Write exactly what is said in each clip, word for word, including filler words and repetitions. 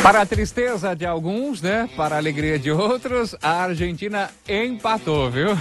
Para a tristeza de alguns, né? Para a alegria de outros, a Argentina empatou, viu?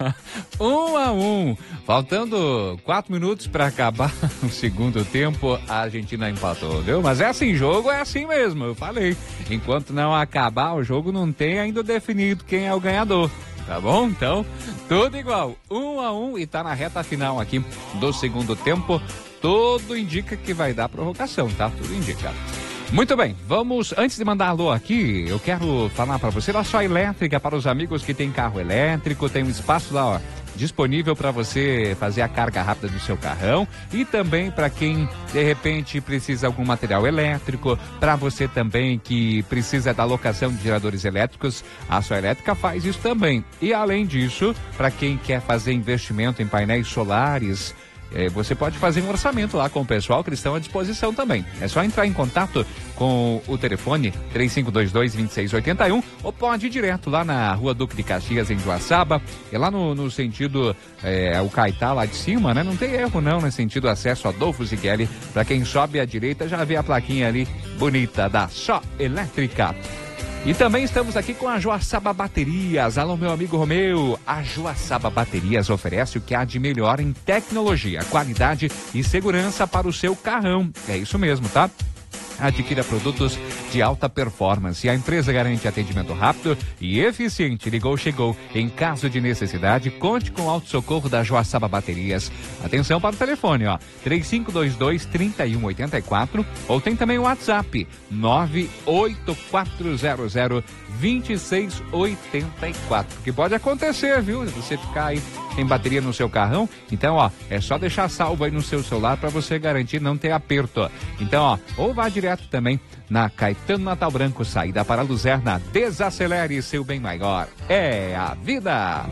Um a um. Faltando quatro minutos para acabar o segundo tempo, a Argentina empatou, viu? Mas é assim, jogo é assim mesmo, eu falei. Enquanto não acabar o jogo, não tem ainda definido quem é o ganhador. Tá bom? Então, tudo igual. Um a um e tá na reta final aqui do segundo tempo. Tudo indica que vai dar prorrogação, tá? Tudo indica. Muito bem, vamos, antes de mandar alô aqui, eu quero falar para você da Só Elétrica, para os amigos que tem carro elétrico, tem um espaço lá, ó, disponível para você fazer a carga rápida do seu carrão e também para quem de repente precisa de algum material elétrico, para você também que precisa da locação de geradores elétricos, a Só Elétrica faz isso também. E além disso, para quem quer fazer investimento em painéis solares, É, você pode fazer um orçamento lá com o pessoal que eles estão à disposição também. É só entrar em contato com o telefone três cinco dois dois, dois seis oito um ou pode ir direto lá na Rua Duque de Caxias, em Joaçaba. É lá no, no sentido, é, o Caetá lá de cima, né? Não tem erro não, no sentido acesso Adolfo Zigueli. Para quem sobe à direita já vê a plaquinha ali bonita da Só Elétrica. E também estamos aqui com a Joaçaba Baterias. Alô, meu amigo Romeu. A Joaçaba Baterias oferece o que há de melhor em tecnologia, qualidade e segurança para o seu carrão. É isso mesmo, tá? Adquira produtos de alta performance. A empresa garante atendimento rápido e eficiente. Ligou, chegou. Em caso de necessidade, conte com o auto-socorro da Joaçaba Baterias. Atenção para o telefone, ó. três cinco dois dois, três um oito quatro ou tem também o WhatsApp nove oito quatro zero zero, dois seis oito quatro. Que pode acontecer, viu? Você ficar aí sem bateria no seu carrão. Então, ó, é só deixar salvo aí no seu celular para você garantir não ter aperto. Então, ó, ou vá direto também na Caetano Natal Branco, saída para Luzerna. Desacelere seu bem maior. É a vida.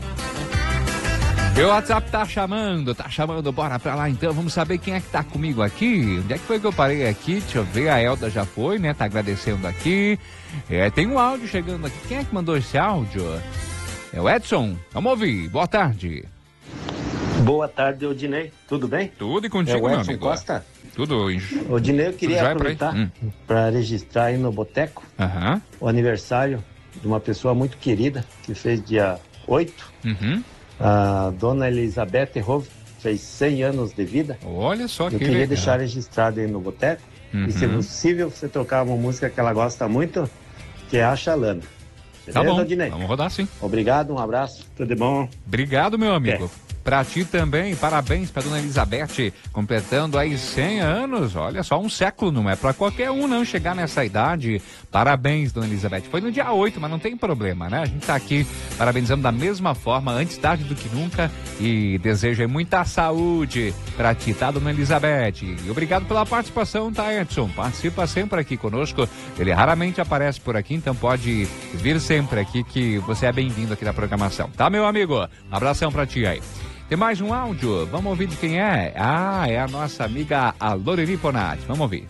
Meu WhatsApp tá chamando, tá chamando, bora pra lá então, vamos saber quem é que tá comigo aqui. Onde é que foi que eu parei aqui? Deixa eu ver, a Elda já foi, né? Tá agradecendo aqui. É, tem um áudio chegando aqui. Quem é que mandou esse áudio? É o Edson. Vamos ouvir, boa tarde. Boa tarde, Odinei. Tudo bem? Tudo e contigo, é o meu Edson amigo. Costa? Tudo. Odinei, eu queria Tudo aproveitar hum. para registrar aí no Boteco uhum. o aniversário de uma pessoa muito querida, que fez dia oito. Uhum. A dona Elizabeth Rove fez cem anos de vida. Olha só que Eu queria legal. deixar registrado aí no Boteco. Uhum. E se possível, você tocar uma música que ela gosta muito, que é a Xalana. Tá bom, Odinei? vamos rodar sim. Obrigado, um abraço, tudo de bom? Obrigado, meu amigo. É. Pra ti também, parabéns pra dona Elizabeth, completando aí cem anos, olha só, um século, não é pra qualquer um não chegar nessa idade. Parabéns, dona Elizabeth. Foi no dia oito, mas não tem problema, né? A gente tá aqui parabenizando da mesma forma, antes tarde do que nunca, e desejo aí muita saúde pra ti, tá, dona Elizabeth? E obrigado pela participação, tá, Edson? Participa sempre aqui conosco, ele raramente aparece por aqui, então pode vir sempre aqui que você é bem-vindo aqui na programação, tá, meu amigo? Um abração pra ti aí. Tem mais um áudio, vamos ouvir de quem é? Ah, é a nossa amiga a Loreni Ponati, vamos ouvir.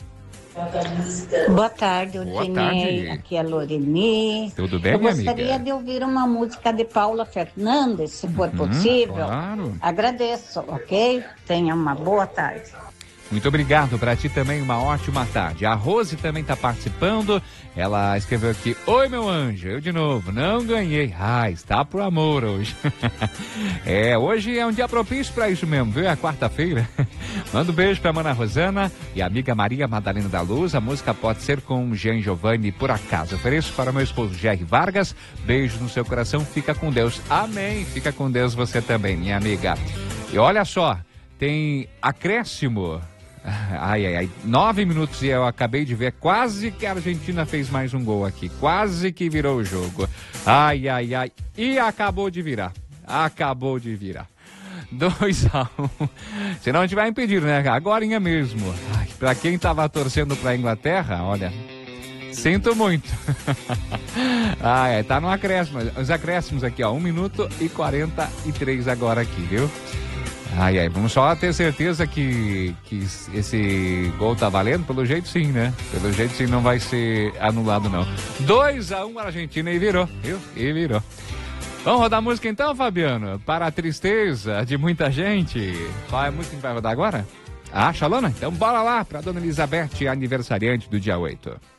Boa tarde, Odinei. Aqui é a Loreni. Tudo bem, Eu minha gostaria amiga? de ouvir uma música de Paula Fernandes, se for Uhum, possível. claro. Agradeço, ok? Tenha uma boa tarde. Muito obrigado, para ti também uma ótima tarde. A Rose também está participando, ela escreveu aqui: oi meu anjo, eu de novo, não ganhei. Ah, está pro amor hoje. É, hoje é um dia propício para isso mesmo, viu? É a quarta-feira. Manda um beijo pra Mana Rosana e a amiga Maria Madalena da Luz. A música pode ser com Jean Giovanni, por acaso. Ofereço para meu esposo Jerry Vargas. Beijo no seu coração, fica com Deus. Amém, fica com Deus você também, minha amiga. E olha só, tem acréscimo. Ai, ai, ai, nove minutos e eu acabei de ver, quase que a Argentina fez mais um gol aqui, quase que virou o jogo. Ai, ai, ai, e acabou de virar, acabou de virar. dois a um, se não tiver impedido, né, agorinha mesmo. Ai, pra quem tava torcendo pra Inglaterra, olha, sinto muito. Ai, tá no acréscimo, os acréscimos aqui, ó, um minuto e quarenta e três agora aqui, viu? Ai, ai, vamos só ter certeza que, que esse gol tá valendo, pelo jeito sim, né? Pelo jeito sim, não vai ser anulado não. dois a um Argentina e virou, viu? E virou. Vamos rodar música então, Fabiano? Para a tristeza de muita gente. Qual é a música que vai rodar agora? Ah, Xalana? Então bora lá para dona Elizabeth, aniversariante do dia oito.